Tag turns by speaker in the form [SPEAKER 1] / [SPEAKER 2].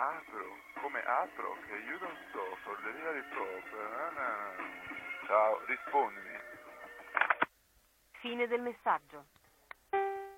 [SPEAKER 1] Apro? Come apro? Che io non so, for the real proprio. Ciao, rispondimi.
[SPEAKER 2] Fine del messaggio.